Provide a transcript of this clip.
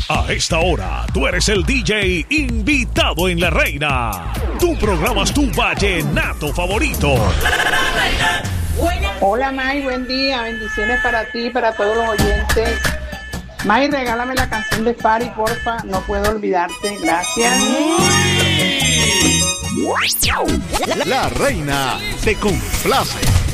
A esta hora, tú eres el DJ invitado en La Reina. Tú programas tu vallenato favorito. Hola, May, buen día. Bendiciones para ti y para todos los oyentes. May, regálame la canción de Fari, porfa. No puedo olvidarte. Gracias. La Reina te complace.